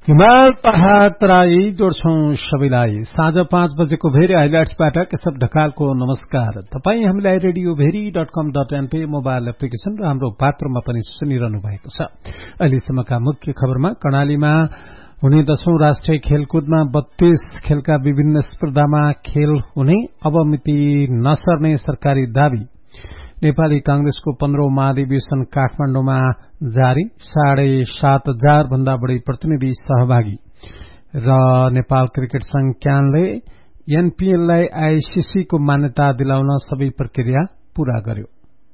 हिमाल पहाड़ तराई जोड्छौं सबैलाई। साँझ 5 बजेको भेरी हाइलाइट्सबाट केशव ढकालको नमस्कार। तपाई हामीलाई radioveri.com.np मोबाइल एप्लिकेशन र हाम्रो पात्रमा पनि सुनिरहनु भएको छ। अहिलेसम्मका मुख्य खबरमा कर्णालीमा हुने 10औं राष्ट्रिय खेलकुदमा 32 खेलका विभिन्न स्पर्धामा खेल हुने, अब मिति नसर्ने सरकारी दावी। नेपाली कांग्रेसको 15औं महाधिवेशन काठमाडौँमा जारी, 7,500 भन्दा बढ़ी प्रतिनिधि सहभागी। र नेपाल क्रिकेट संघ क्यानले एनपीएललाई आईसीसी को मान्यता दिलाउन सबै प्रक्रिया पूरा गर्यो।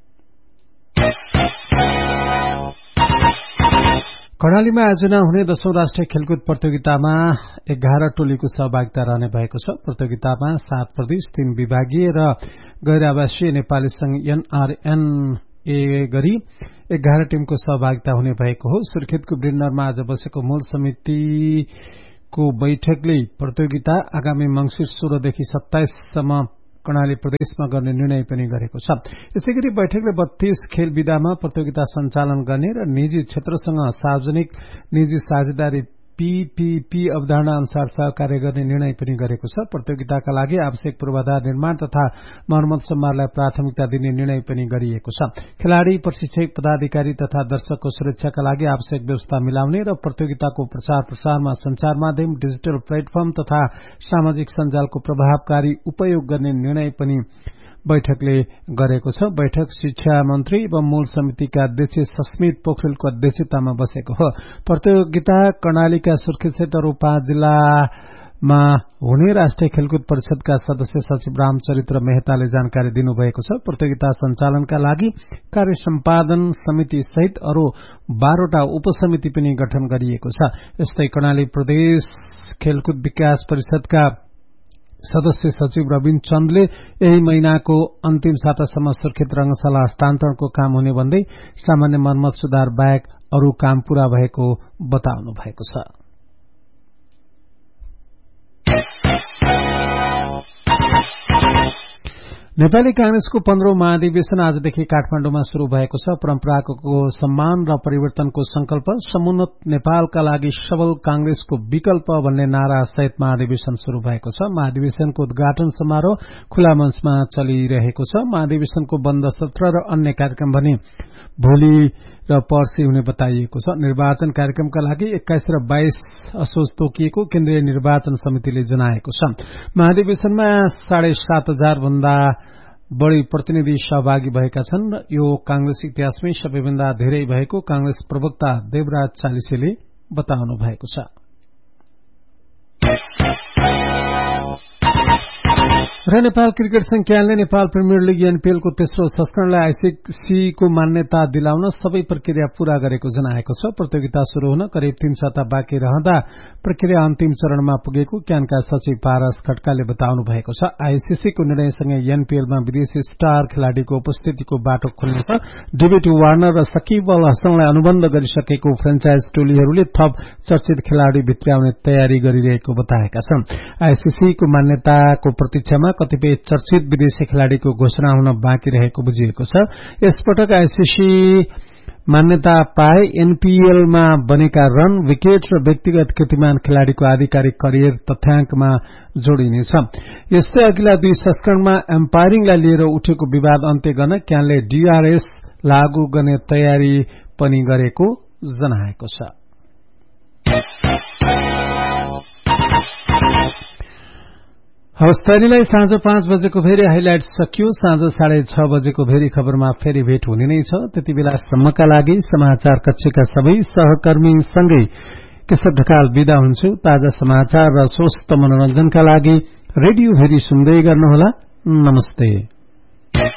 कर्णालीमा आयोजना हुने 10औं राष्ट्रिय खेलकुद प्रतियोगितामा 11 टोलीको सहभागिता रहने भएको छ। प्रतियोगितामा 7 प्रदेश, 3 विभागीय र गैर आवासीय नेपाली संघ एनआरएनए गरी 11 टीमको सहभागिता हुने भएको हो। सुर्खेतको ब्रिन्डरमा आज बसेको मूल समितिको बैठकले प्रतियोगिता आगामी मंसिर 16 देखि 27 सम्म कर्णाली प्रदेशमा गर्ने निर्णय पनि गरेको छ। यसैगरी बैठकले 32 खेल विधामा प्रतियोगिता सञ्चालन गर्ने र निजी क्षेत्रसँग सार्वजनिक निजी साझेदारी पीपीपी अवधारणा अनुसार सहकार्य गर्ने निर्णय पनि गरेको छ। प्रतियोगिताका लागि आवश्यक पूर्वाधार निर्माण तथा मर्मत सम्भारलाई प्राथमिकता दिने निर्णय पनि गरिएको छ। खेलाड़ी, प्रशिक्षक, पदाधिकारी तथा दर्शकको सुरक्षाका लागि आवश्यक व्यवस्था मिलाउने र प्रतियोगिताको प्रचार प्रसारमा संचार माध्यम, डिजिटल प्लेटफर्म तथा सामाजिक सञ्जालको प्रभावकारी उपयोग गर्ने निर्णय पनि बैठकले गरेको छ। बैठक शिक्षा मन्त्री एवं मूल समितिका अध्यक्ष सस्मित पोखरेलको अध्यक्षतामा बसेको हो। प्रतियोगिता कर्णालीका सुर्खेत र 5 जिल्लामा हुने राष्ट्रिय खेलकुद परिषदका सदस्य सचिव रामचरित्र मेहताले जानकारी दिनुभएको छ। प्रतियोगिता सञ्चालनका लागि कार्य सम्पादन समिति सहित अरू 12वटा उपसमिति पनि गठन गरिएको छ। यस्तै कर्णाली प्रदेश खेलकुद विकास परिषदका सदस्य सचिव रविन चन्दले यही महिनाको अन्तिम सातासम्म सुर्खेत रंगशाला हस्तान्तरणको काम हुने भन्दै सामान्य मर्मत सुधार बाहेक अरू काम पूरा भएको बताउनु भएको छ। नेपाली कांग्रेसको 15औं महाधिवेशन आजदेखि काठमाडौँमा शुरू भएको छ। परम्पराको सम्मान र परिवर्तनको संकल्प, समुन्नत नेपालका लागि सबल कांग्रेसको विकल्प भन्ने नारा सहित महाधिवेशन शुरू भएको छ। महाधिवेशनको उद्घाटन समारोह खुला मञ्चमा चलिरहेको छ। महाधिवेशनको बन्द सत्र र अन्य कार्यक्रम भने भोलि र पर्सि हुने बताइएको छ। निर्वाचन कार्यक्रमका लागि 21 र 22 असोज तोकिएको केन्द्रीय निर्वाचन समितिले जनाएको छ। महाधिवेशनमा 7,500 भन्दा बढ़ी प्रतिनिधि सहभागी भएका छन्। यो कांग्रेस इतिहासमै सबैभन्दा धेरै भएको कांग्रेस प्रवक्ता देवराज चालिसेले बताउनु भएको छ। र नेपाल क्रिकेट संघ क्यानले नेपाल प्रिमियर लीग एनपीएलको तेस्रो संस्करणलाई आईसीसी को मान्यता दिलाउन सबै प्रक्रिया पूरा गरेको जनाएको छ। प्रतियोगिता शुरू हुन करिब 3 सप्ताह बाँकी रहँदा प्रक्रिया अन्तिम चरणमा पुगेको क्यानका सचिव पारस खड्काले बताउनु भएको छ। आईसीसी को निर्णयसँगै एनपीएलमा विदेशी स्टार खेलाड़ीको उपस्थितिको बाटो खुल्नेछ। डेभिड वार्नर र सकिब अल हसनलाई अनुबन्ध गरिसकेको फ्रेन्चाइज टोलीहरूले थप चर्चित खेलाड़ी भित्र्याउने तयारी गरिरहेको बताएका छन्। आईसीसी को मान्यताको प्रतीक्षामा कतिपय चर्चित विदेशी खेलाड़ीको घोषणा हुन बाँकी रहेको बुझिएको छ। यसपटक आईसीसी मान्यता पाए एनपीएलमा बनेका रन, विकेट र व्यक्तिगत कीर्तिमान खेलाड़ीको आधिकारिक करियर तथ्याङ्कमा जोडिनेछ। यस्तै अघिल्ला 2 संस्करणमा एम्पायरिङलाई लिएर उठेको विवाद अन्त्य गर्न क्यानले डीआरएस लागू गर्ने तयारी पनि गरेको जनाएको छ। हवस्तरीलाई साँझ 5 बजेको भेरी हाइलाइट सकियो। साँझ 6:30 बजेको भेरी खबरमा फेरि भेट हुने नै छ। त्यति बेलासम्मका लागि समाचार कक्षका सबै सहकर्मी सँगै केशव ढकाल विदा हुन्छु। ताजा समाचार र स्वस्थ मनोरञ्जनका लागि रेडियो भेरी सुन्दै गर्नुहोला। नमस्ते।